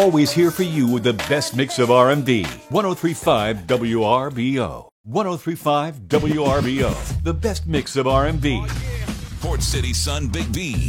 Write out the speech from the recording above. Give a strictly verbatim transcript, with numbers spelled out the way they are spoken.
always here for you with the best mix of R and B. ten thirty-five W R B O. ten thirty-five W R B O. The best mix of R and B. Port City Sun Big B.